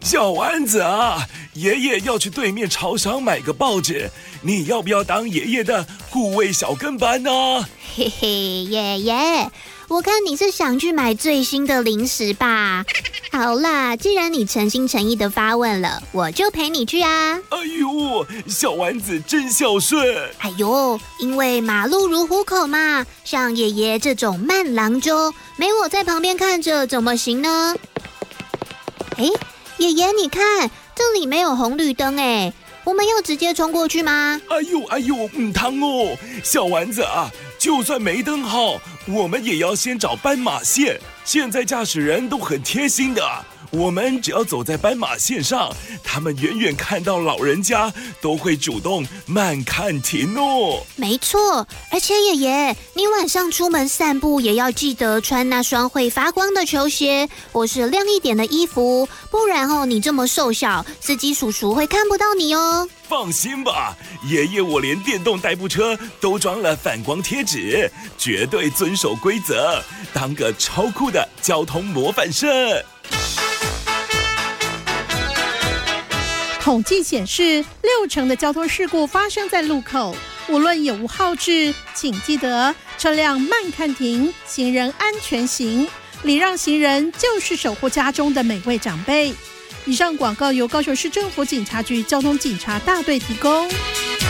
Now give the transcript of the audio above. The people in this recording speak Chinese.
小丸子啊，爷爷要去对面超商买个报纸，你要不要当爷爷的护卫小跟班呢？ 嘿嘿，爷爷，我看你是想去买最新的零食吧。好啦，既然你诚心诚意的发问了，我就陪你去啊。 哎呦，小丸子真孝顺。 哎呦，因为马路如虎口嘛，像爷爷这种慢郎中，没我在旁边看着怎么行呢？哎，爷爷你看，这里没有红绿灯哎，我们要直接冲过去吗？ 哎呦，汤哦，小丸子啊，就算没灯号，我们也要先找斑马线。现在驾驶人都很贴心的，我们只要走在斑马线上，他们远远看到老人家都会主动慢看停哦。 没错，而且爷爷，你晚上出门散步也要记得穿那双会发光的球鞋，或是亮一点的衣服，不然你这么瘦小，司机叔叔会看不到你哦。 放心吧，爷爷我连电动代步车都装了反光贴纸，绝对遵守规则，当个超酷的交通模范生。 统计显示，60%的交通事故发生在路口。无论有无号志，请记得车辆慢看停，行人安全行，礼让行人就是守护家中的每位长辈。以上广告由高雄市政府警察局交通警察大队提供。